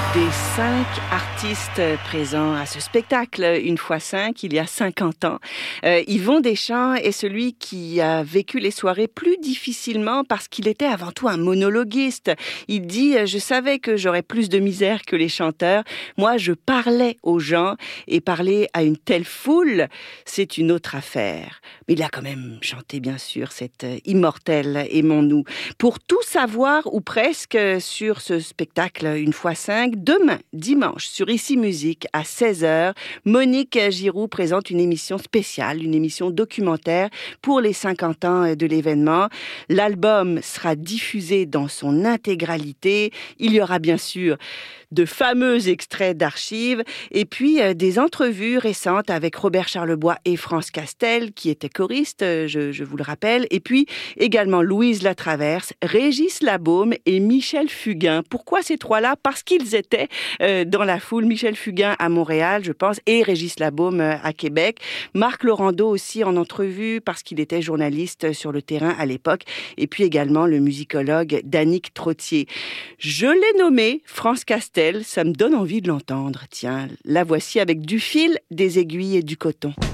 Des 5 artistes présents à ce spectacle, une fois 5, il y a 50 ans. Yvon Deschamps est celui qui a vécu les soirées plus difficilement parce qu'il était avant tout un monologuiste. Il dit « Je savais que j'aurais plus de misère que les chanteurs. Moi, je parlais aux gens et parler à une telle foule, c'est une autre affaire. » Mais il a quand même chanté, bien sûr, cet immortel « Aimons-nous ». Pour tout savoir, ou presque, sur ce spectacle, une fois 5, demain, dimanche, sur Ici Musique, à 16h, Monique Giroux présente une émission spéciale, une émission documentaire pour les 50 ans de l'événement. L'album sera diffusé dans son intégralité. Il y aura bien sûr de fameux extraits d'archives et puis des entrevues récentes avec Robert Charlebois et France Castel, qui étaient choristes, je vous le rappelle, et puis également Louise Latraverse, Régis Labaume et Michel Fugain. Pourquoi ces trois-là? Parce qu'ils étaient dans la foule. Michel Fugain à Montréal, je pense, et Régis Labaume à Québec. Marc Laurando aussi en entrevue parce qu'il était journaliste sur le terrain à l'époque, et puis également le musicologue Danick Trottier. Je l'ai nommé France Castel, ça me donne envie de l'entendre. Tiens, la voici avec du fil, des aiguilles et du coton.